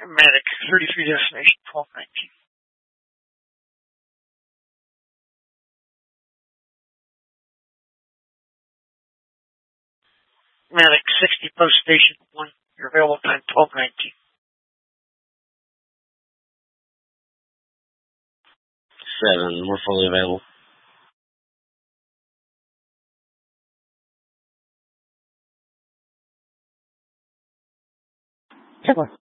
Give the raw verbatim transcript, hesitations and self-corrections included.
Medic, thirty-three destination, twelve nineteen. Medic, sixty, post station one. Your available time, twelve nineteen. Seven, we're fully available. Ten more.